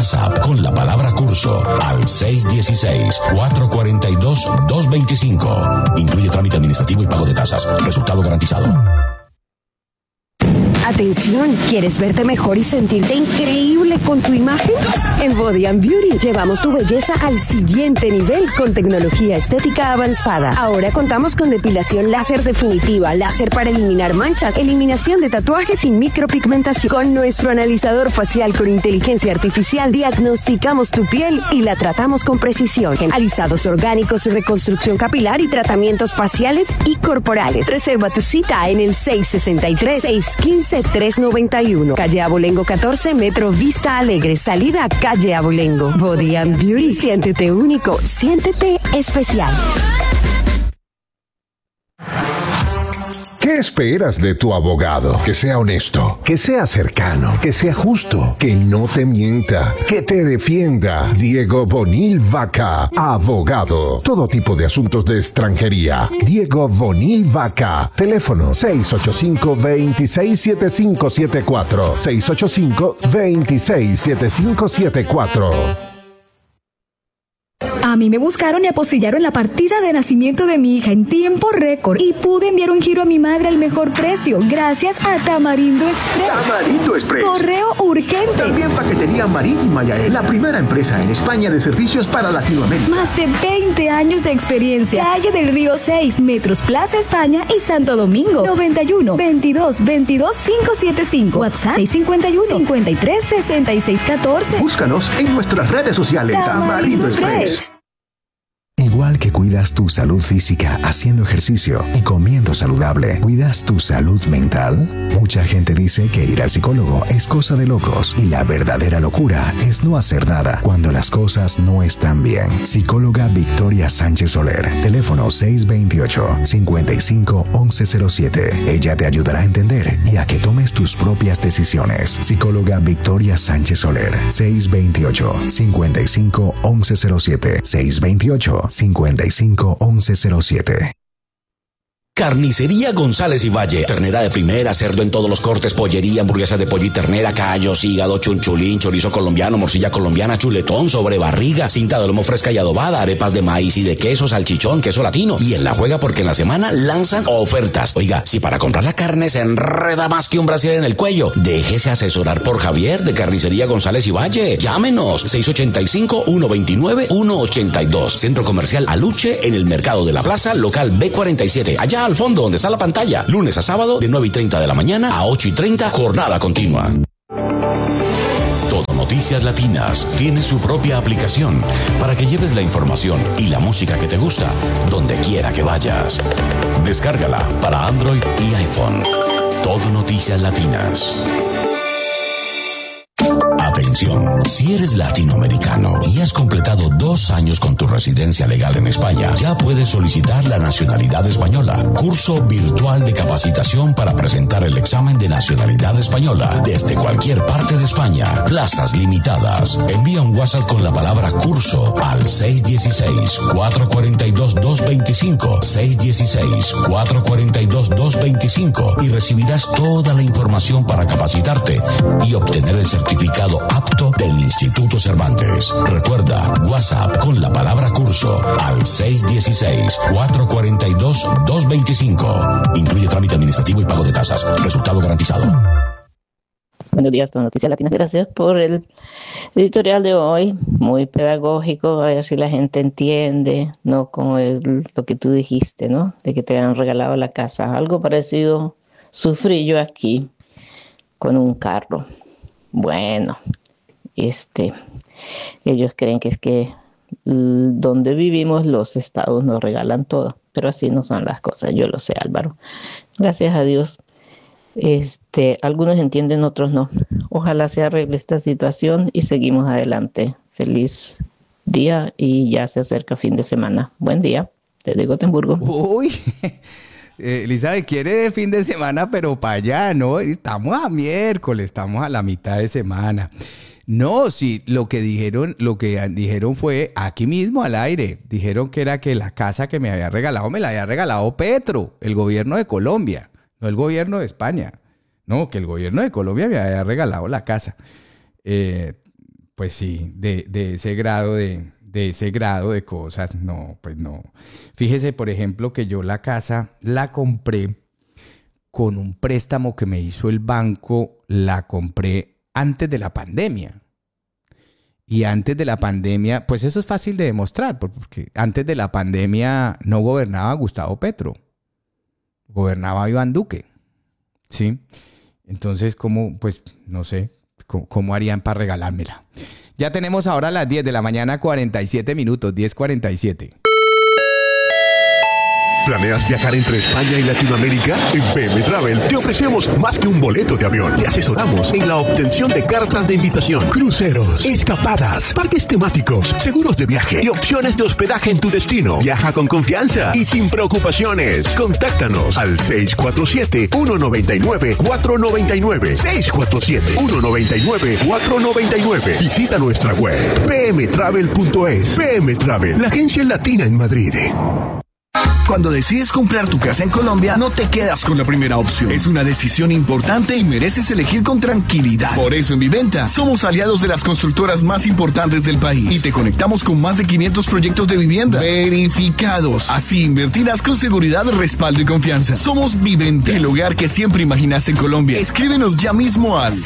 WhatsApp con la palabra curso al 616-442-225. Incluye trámite administrativo y pago de tasas. Resultado garantizado. Atención, ¿quieres verte mejor y sentirte increíble con tu imagen? En Body and Beauty llevamos tu belleza al siguiente nivel con tecnología estética avanzada. Ahora contamos con depilación láser definitiva, láser para eliminar manchas, eliminación de tatuajes y micropigmentación. Con nuestro analizador facial con inteligencia artificial diagnosticamos tu piel y la tratamos con precisión. Alisados orgánicos, reconstrucción capilar y tratamientos faciales y corporales. Reserva tu cita en el 663-615-391. Calle Abolengo 14, Metro Vista Alegre, salida Calle Abolengo. Body and Beauty, siéntete único, siéntete especial. ¿Qué esperas de tu abogado? Que sea honesto, que sea cercano, que sea justo, que no te mienta, que te defienda. Diego Bonil Vaca, abogado. Todo tipo de asuntos de extranjería. Diego Bonil Vaca. Teléfono 685-267574. 685-267574. A mí me buscaron y apostillaron la partida de nacimiento de mi hija en tiempo récord y pude enviar un giro a mi madre al mejor precio gracias a Tamarindo Express. Tamarindo Express. Correo urgente. También paquetería marítima, Yael, la primera empresa en España de servicios para Latinoamérica. Más de 20 años de experiencia. Calle del Río 6, Metros Plaza España y Santo Domingo. 91 22 22 575. WhatsApp 651 53 66 14. Búscanos en nuestras redes sociales. Tamarindo Express. Igual que cuidas tu salud física haciendo ejercicio y comiendo saludable, ¿cuidas tu salud mental? Mucha gente dice que ir al psicólogo es cosa de locos y la verdadera locura es no hacer nada cuando las cosas no están bien. Psicóloga Victoria Sánchez Soler, teléfono 628-55-1107. Ella te ayudará a entender y a que tomes tus propias decisiones. Psicóloga Victoria Sánchez Soler, 628-55-1107. 628-55-1107. Carnicería González y Valle. Ternera de primera, cerdo en todos los cortes, pollería, hamburguesa de pollo y ternera, callos, hígado, chunchulín, chorizo colombiano, morcilla colombiana, chuletón, sobrebarriga, cinta de lomo fresca y adobada, arepas de maíz y de queso, salchichón, queso latino. Y en La Juega porque en la semana lanzan ofertas. Oiga, si para comprar la carne se enreda más que un brasier en el cuello, déjese asesorar por Javier de Carnicería González y Valle. Llámenos 685-129-182. Centro Comercial Aluche en el Mercado de la Plaza, local B47. Allá al fondo donde está la pantalla. Lunes a sábado de 9:30 de la mañana a 8:30, jornada continua. Todo Noticias Latinas tiene su propia aplicación para que lleves la información y la música que te gusta donde quiera que vayas. Descárgala para Android y iPhone. Todo Noticias Latinas. Atención, si eres latinoamericano y has completado 2 años con tu residencia legal en España, ya puedes solicitar la nacionalidad española. Curso virtual de capacitación para presentar el examen de nacionalidad española desde cualquier parte de España. Plazas limitadas. Envía un WhatsApp con la palabra curso al 616-442-225. 616-442-225 y recibirás toda la información para capacitarte y obtener el certificado apto del Instituto Cervantes. Recuerda, WhatsApp con la palabra curso al 616-442-225. Incluye trámite administrativo y pago de tasas. Resultado garantizado. Buenos días, Todo Noticias Latinas. Gracias por el editorial de hoy. Muy pedagógico, a ver si la gente entiende, no como lo que tú dijiste, ¿no? De que te han regalado la casa. Algo parecido sufrí yo aquí con un carro. Bueno, ellos creen que es que donde vivimos los estados nos regalan todo, pero así no son las cosas. Yo lo sé, Álvaro. Gracias a Dios. Algunos entienden, otros no. Ojalá se arregle esta situación y seguimos adelante. Feliz día y ya se acerca fin de semana. Buen día desde Gotemburgo. Uy, Elizabeth quiere fin de semana, pero para allá, ¿no? Estamos a miércoles, estamos a la mitad de semana. No, sí, lo que dijeron fue aquí mismo al aire. Dijeron que era que la casa que me la había regalado Petro, el gobierno de Colombia, no el gobierno de España. No, que el gobierno de Colombia me había regalado la casa. pues sí, de ese grado de ese grado de cosas, no, pues no. Fíjese, por ejemplo, que yo la casa la compré con un préstamo que me hizo el banco, la compré antes de la pandemia. Y antes de la pandemia, pues eso es fácil de demostrar, porque antes de la pandemia no gobernaba Gustavo Petro, gobernaba Iván Duque, ¿sí? Entonces, ¿cómo? Pues no sé, ¿cómo harían para regalármela? Ya tenemos ahora las 10 de la mañana, 47 minutos, 10:47. ¿Planeas viajar entre España y Latinoamérica? En PM Travel te ofrecemos más que un boleto de avión. Te asesoramos en la obtención de cartas de invitación, cruceros, escapadas, parques temáticos, seguros de viaje y opciones de hospedaje en tu destino. Viaja con confianza y sin preocupaciones. Contáctanos al 647-199-499. 647-199-499. Visita nuestra web pmtravel.es. PM Travel, la agencia latina en Madrid. Cuando decides comprar tu casa en Colombia, no te quedas con la primera opción. Es una decisión importante y mereces elegir con tranquilidad. Por eso en Viventa somos aliados de las constructoras más importantes del país y te conectamos con más de 500 proyectos de vivienda verificados. Así invertirás con seguridad, respaldo y confianza. Somos Viventa, el hogar que siempre imaginaste en Colombia. Escríbenos ya mismo al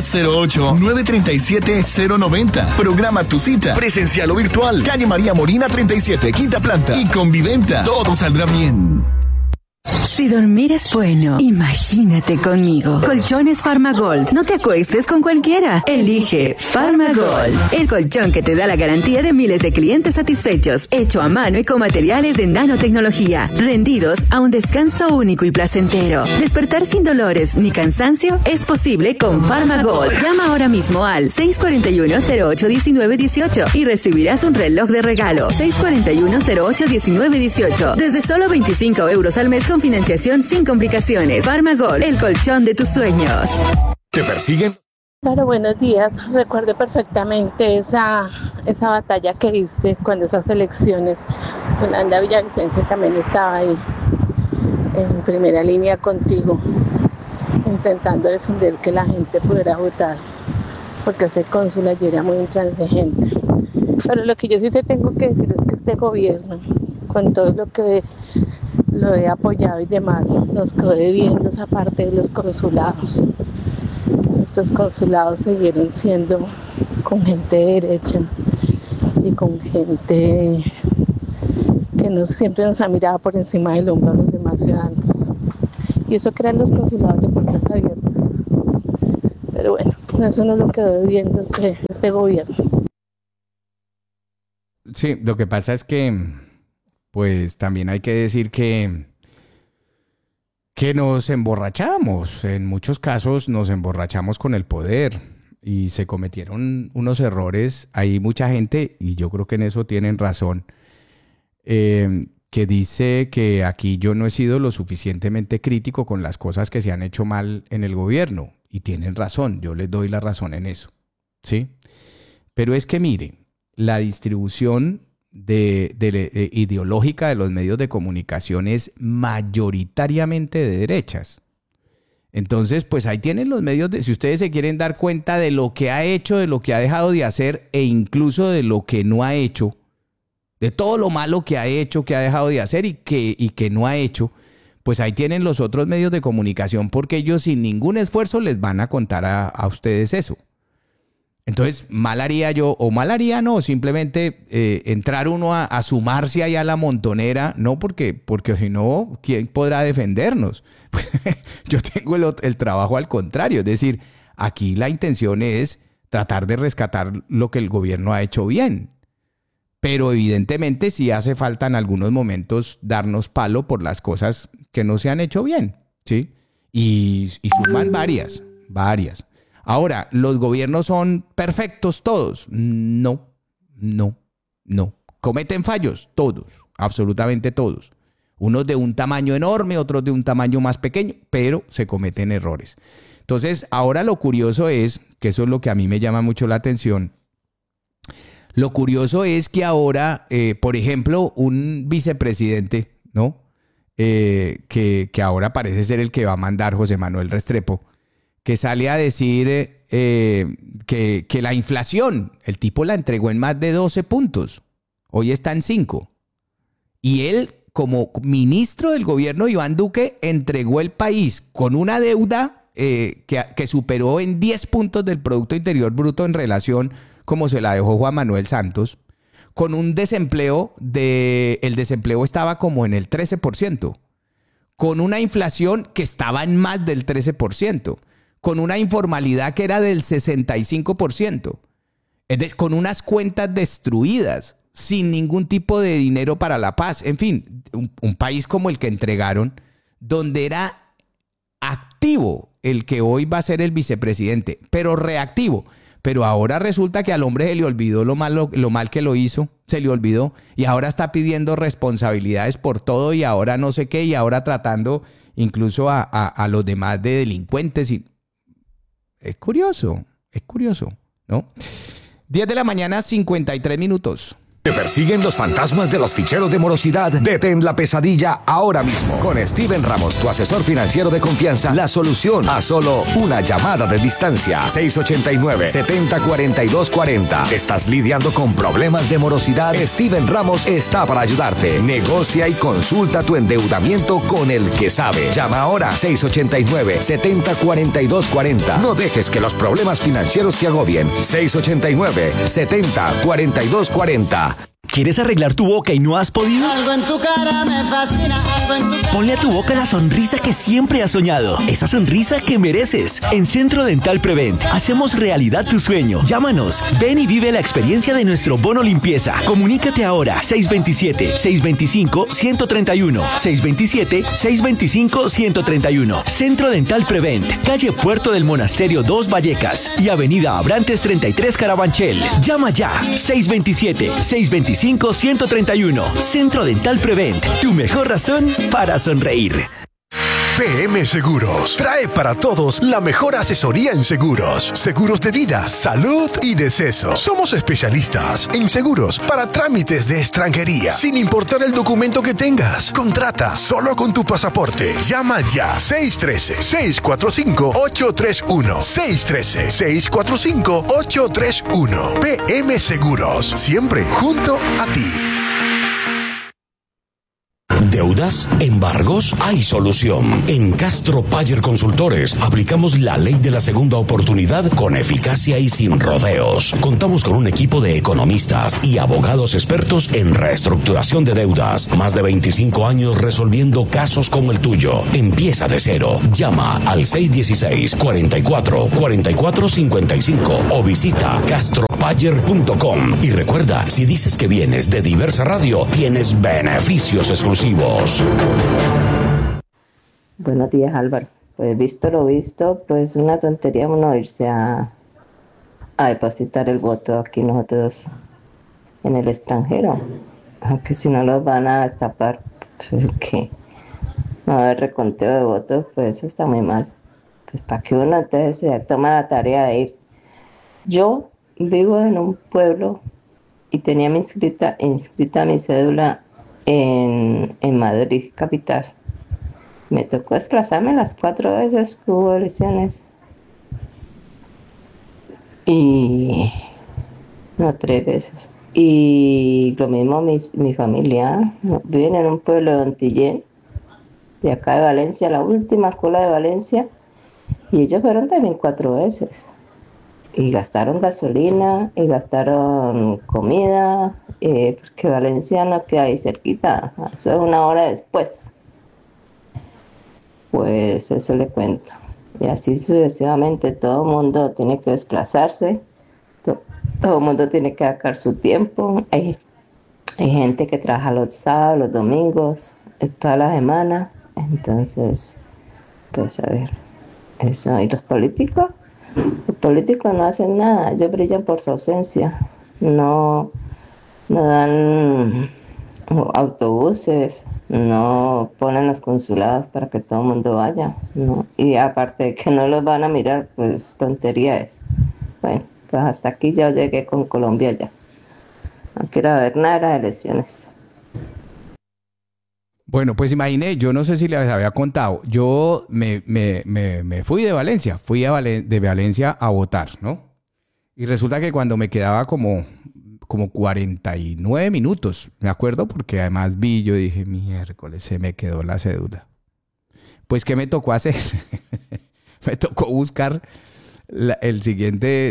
608-937-090. Programa tu cita, presencial o virtual. Calle María Molina 37, quinta planta. Y con Viventa todo saldrá bien. Si dormir es bueno, imagínate conmigo. Colchones Farmagold. No te acuestes con cualquiera. Elige Farmagold, el colchón que te da la garantía de miles de clientes satisfechos, hecho a mano y con materiales de nanotecnología, rendidos a un descanso único y placentero. Despertar sin dolores ni cansancio es posible con Farmagold. Llama ahora mismo al 641-08-1918 y recibirás un reloj de regalo. 641-08-1918. Desde solo 25 euros al mes con financiación sin complicaciones. Farmagold, el colchón de tus sueños. ¿Te persiguen? Claro, buenos días. Recuerdo perfectamente esa batalla que hice cuando esas elecciones. Yolanda Villavicencio también estaba ahí en primera línea contigo, intentando defender que la gente pudiera votar, porque ese cónsul ayer era muy intransigente. Pero lo que yo sí te tengo que decir es que este gobierno, con todo lo que lo he apoyado y demás, nos quedó debiendo esa parte de los consulados. Estos consulados siguieron siendo con gente de derecha y con gente que siempre nos ha mirado por encima del hombro a los demás ciudadanos. Y eso que eran los consulados de puertas abiertas. Pero bueno, eso no lo quedó debiendo este gobierno. Sí, lo que pasa es que pues también hay que decir que nos emborrachamos. En muchos casos nos emborrachamos con el poder y se cometieron unos errores. Hay mucha gente, y yo creo que en eso tienen razón, que dice que aquí yo no he sido lo suficientemente crítico con las cosas que se han hecho mal en el gobierno. Y tienen razón, yo les doy la razón en eso, ¿sí? Pero es que mire, la distribución ideológica de los medios de comunicación es mayoritariamente de derechas. Entonces, pues ahí tienen los medios si ustedes se quieren dar cuenta de lo que ha hecho, de lo que ha dejado de hacer e incluso de lo que no ha hecho, de todo lo malo que ha hecho, que ha dejado de hacer y que no ha hecho, pues ahí tienen los otros medios de comunicación, porque ellos sin ningún esfuerzo les van a contar a ustedes eso. Entonces, mal haría yo, o mal haría no, simplemente entrar uno a sumarse ahí a la montonera, no porque si no, ¿quién podrá defendernos? Pues, yo tengo el trabajo al contrario, es decir, aquí la intención es tratar de rescatar lo que el gobierno ha hecho bien, pero evidentemente sí hace falta en algunos momentos darnos palo por las cosas que no se han hecho bien, ¿sí? Y suman varias. Ahora, ¿los gobiernos son perfectos todos? No. ¿Cometen fallos? Todos, absolutamente todos. Unos de un tamaño enorme, otros de un tamaño más pequeño, pero se cometen errores. Entonces, ahora lo curioso es, que eso es lo que a mí me llama mucho la atención, lo curioso es que ahora, por ejemplo, un vicepresidente, ¿no? Que ahora parece ser el que va a mandar José Manuel Restrepo, que sale a decir que la inflación, el tipo la entregó en más de 12 puntos. Hoy está en 5. Y él, como ministro del gobierno de Iván Duque, entregó el país con una deuda que superó en 10 puntos del Producto Interior Bruto en relación como se la dejó Juan Manuel Santos, con un desempleo el desempleo estaba como en el 13%, con una inflación que estaba en más del 13%, con una informalidad que era del 65%, con unas cuentas destruidas, sin ningún tipo de dinero para la paz. En fin, un país como el que entregaron, donde era activo el que hoy va a ser el vicepresidente, pero reactivo. Pero ahora resulta que al hombre se le olvidó lo mal que lo hizo, se le olvidó, y ahora está pidiendo responsabilidades por todo y ahora no sé qué, y ahora tratando incluso a los demás de delincuentes. Y es curioso, ¿no? 10 de la mañana, 53 minutos. ¿Te persiguen los fantasmas de los ficheros de morosidad? Detén la pesadilla ahora mismo. Con Steven Ramos, tu asesor financiero de confianza, la solución a solo una llamada de distancia. 689-704240. ¿Estás lidiando con problemas de morosidad? Steven Ramos está para ayudarte. Negocia y consulta tu endeudamiento con el que sabe. Llama ahora 689-704240. No dejes que los problemas financieros te agobien. 689-704240. ¿Quieres arreglar tu boca y no has podido? Algo en tu cara me fascina, algo en tu cara. Ponle a tu boca la sonrisa que siempre has soñado. Esa sonrisa que mereces. En Centro Dental Prevent hacemos realidad tu sueño. Llámanos. Ven y vive la experiencia de nuestro bono limpieza. Comunícate ahora. 627-625-131. 627-625-131. Centro Dental Prevent. Calle Puerto del Monasterio 2 Vallecas y Avenida Abrantes 33 Carabanchel. Llama ya. 627-625-131. Centro Dental Prevent, tu mejor razón para sonreír. PM Seguros trae para todos la mejor asesoría en seguros. Seguros de vida, salud y deceso. Somos especialistas en seguros para trámites de extranjería, sin importar el documento que tengas. Contrata solo con tu pasaporte. Llama ya. 613-645-831. 613-645-831. PM Seguros. Siempre junto a ti. ¿Deudas? ¿Embargos? Hay solución. En Castro Payer Consultores aplicamos la ley de la segunda oportunidad con eficacia y sin rodeos. Contamos con un equipo de economistas y abogados expertos en reestructuración de deudas. Más de 25 años resolviendo casos como el tuyo. Empieza de cero. Llama al 616-44-4455 o visita castropayer.com. Y recuerda, si dices que vienes de Diversa Radio, tienes beneficios exclusivos. Buenos días, Álvaro. Pues visto lo visto, pues una tontería uno irse a depositar el voto aquí nosotros en el extranjero, aunque si no los van a destapar, porque no va a haber reconteo de votos, pues eso está muy mal. Pues para que uno entonces se toma la tarea de ir. Yo vivo en un pueblo y tenía inscrita mi cédula en Madrid capital. Me tocó desplazarme las 4 veces que hubo elecciones. Y no, 3 veces. Y lo mismo mi familia. Viven en un pueblo de Ontillén, de acá de Valencia, la última cola de Valencia. Y ellos fueron también 4 veces. Y gastaron gasolina, y gastaron comida, porque Valencia no queda ahí cerquita, eso es 1 hora después. Pues eso le cuento. Y así sucesivamente, todo el mundo tiene que desplazarse, todo el mundo tiene que sacar su tiempo. Hay gente que trabaja los sábados, los domingos, toda la semana. Entonces, pues a ver, eso. ¿Y los políticos? Los políticos no hacen nada, ellos brillan por su ausencia, no dan autobuses, no ponen los consulados para que todo el mundo vaya, ¿no? Y aparte de que no los van a mirar, pues tontería es. Bueno, pues hasta aquí ya llegué con Colombia ya. No quiero ver nada de las elecciones. Bueno, pues imaginé, yo no sé si les había contado, yo me fui de Valencia, de Valencia a votar, ¿no? Y resulta que cuando me quedaba como 49 minutos, me acuerdo, porque además yo dije, miércoles, se me quedó la cédula. Pues, ¿qué me tocó hacer? Me tocó buscar el siguiente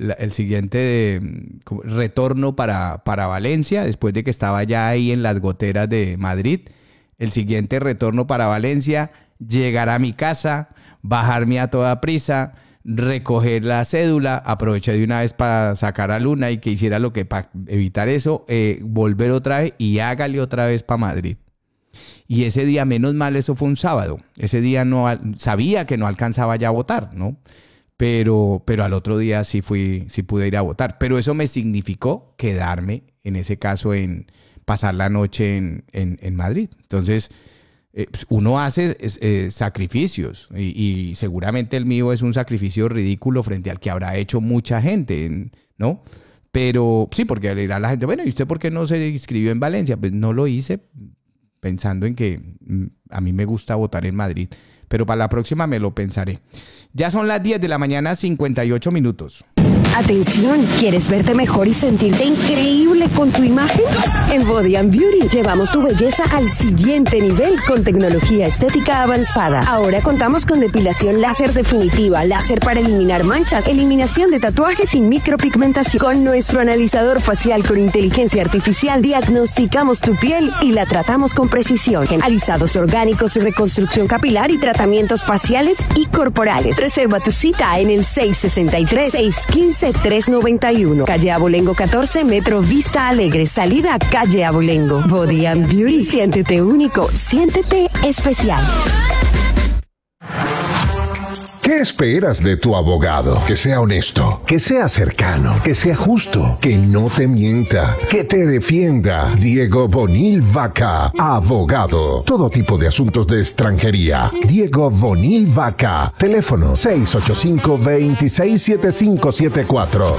retorno para Valencia, después de que estaba ya ahí en las goteras de Madrid. El siguiente retorno para Valencia, llegar a mi casa, bajarme a toda prisa, recoger la cédula, aproveché de una vez para sacar a Luna y que hiciera lo que para evitar eso, volver otra vez y hágale otra vez para Madrid. Y ese día, menos mal, eso fue un sábado. Ese día no sabía que no alcanzaba ya a votar, ¿no? Pero al otro día sí pude ir a votar. Pero eso me significó quedarme, en ese caso, pasar la noche en Madrid. Entonces, pues uno hace sacrificios y seguramente el mío es un sacrificio ridículo frente al que habrá hecho mucha gente, ¿no? Pero sí, porque le dirá a la gente, bueno, ¿y usted por qué no se inscribió en Valencia? Pues no lo hice pensando en que a mí me gusta votar en Madrid, pero para la próxima me lo pensaré. Ya son las 10 de la mañana, 58 minutos. Atención, ¿quieres verte mejor y sentirte increíble con tu imagen? En Body and Beauty llevamos tu belleza al siguiente nivel con tecnología estética avanzada. Ahora contamos con depilación láser definitiva, láser para eliminar manchas, eliminación de tatuajes sin micropigmentación. Con nuestro analizador facial con inteligencia artificial diagnosticamos tu piel y la tratamos con precisión. Alisados orgánicos, reconstrucción capilar y tratamientos faciales y corporales. Reserva tu cita en el 663-615-391. Calle Abolengo 14, Metro Vista Alegre. Salida Calle Abolengo. Body and Beauty. Siéntete único. Siéntete especial. ¿Qué esperas de tu abogado? Que sea honesto, que sea cercano, que sea justo, que no te mienta, que te defienda. Diego Bonil Vaca, abogado. Todo tipo de asuntos de extranjería. Diego Bonil Vaca. Teléfono 685-267574.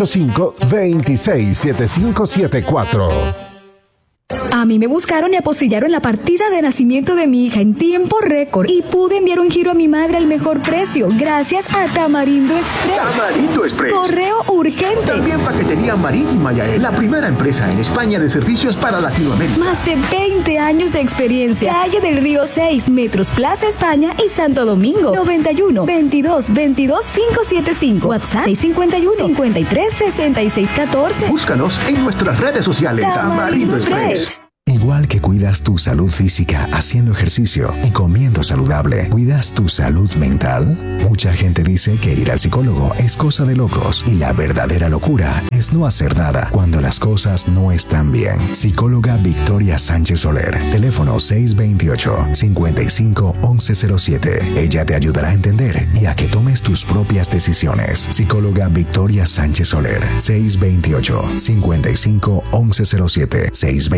685-267574. A mí me buscaron y apostillaron la partida de nacimiento de mi hija en tiempo récord y pude enviar un giro a mi madre al mejor precio gracias a Tamarindo Express. Tamarindo Express. Correo urgente. También paquetería marítima Yael, la primera empresa en España de servicios para Latinoamérica. Más de 20 años de experiencia. Calle del Río 6, Metros Plaza España y Santo Domingo. 91 22 22 575. WhatsApp 651 53 66 14. Búscanos en nuestras redes sociales. Tamarindo Express. Igual que cuidas tu salud física haciendo ejercicio y comiendo saludable, ¿cuidas tu salud mental? Mucha gente dice que ir al psicólogo es cosa de locos y la verdadera locura es no hacer nada cuando las cosas no están bien. Psicóloga Victoria Sánchez Soler, teléfono 628-55-1107. Ella te ayudará a entender y a que tomes tus propias decisiones. Psicóloga Victoria Sánchez Soler, 628-55-1107.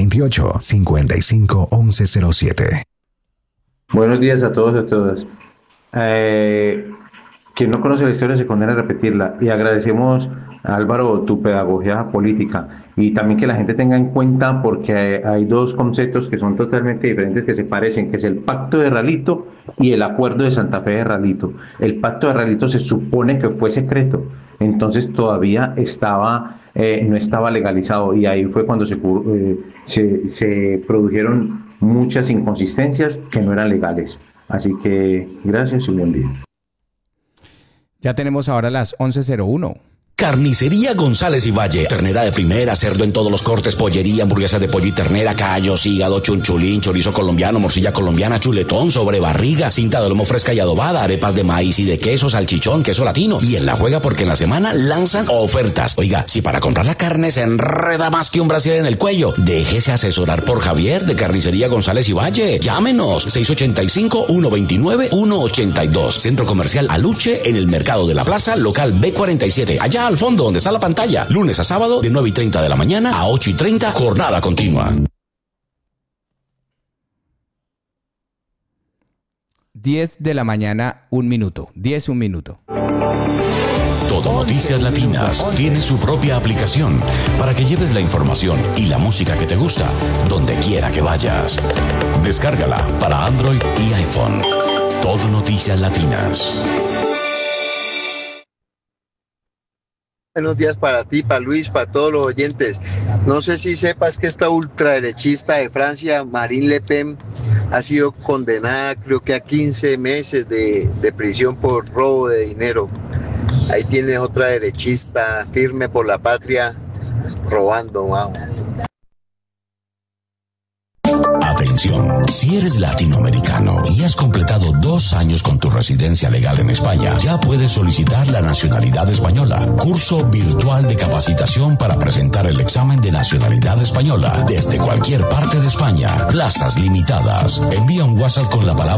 628-55-1107. Buenos días a todos y a todas. Quien no conoce la historia se condena a repetirla, y agradecemos a Álvaro tu pedagogía política y también que la gente tenga en cuenta, porque hay dos conceptos que son totalmente diferentes, que se parecen, que es el Pacto de Ralito y el Acuerdo de Santa Fe de Ralito. El Pacto de Ralito se supone que fue secreto, entonces todavía no estaba legalizado, y ahí fue cuando se produjeron muchas inconsistencias que no eran legales. Así que gracias y buen día. Ya tenemos ahora las 11:01. Carnicería González y Valle. Ternera de primera, cerdo en todos los cortes, pollería, hamburguesa de pollo y ternera, callos, hígado, chunchulín, chorizo colombiano, morcilla colombiana, chuletón, sobrebarriga, cinta de lomo fresca y adobada, arepas de maíz y de queso, salchichón, queso latino. Y en la juega porque en la semana lanzan ofertas. Oiga, si para comprar la carne se enreda más que un brasier en el cuello, déjese asesorar por Javier de Carnicería González y Valle. Llámenos 685-129-182. Centro Comercial Aluche en el Mercado de la Plaza, local B47. Allá al fondo donde está la pantalla. Lunes a sábado de 9:30 de la mañana a 8:30, jornada continua. 10 de la mañana, 1 minuto. 10, 1 minuto. Todo Noticias Latinas tiene su propia aplicación para que lleves la información y la música que te gusta donde quiera que vayas. Descárgala para Android y iPhone. Todo Noticias Latinas. Buenos días para ti, para Luis, para todos los oyentes. No sé si sepas que esta ultraderechista de Francia, Marine Le Pen, ha sido condenada creo que a 15 meses de prisión por robo de dinero. Ahí tienes otra derechista firme por la patria robando, wow. Atención, si eres latinoamericano y has completado 2 años con tu residencia legal en España, ya puedes solicitar la nacionalidad española. Curso virtual de capacitación para presentar el examen de nacionalidad española desde cualquier parte de España. Plazas limitadas. Envía un WhatsApp con la palabra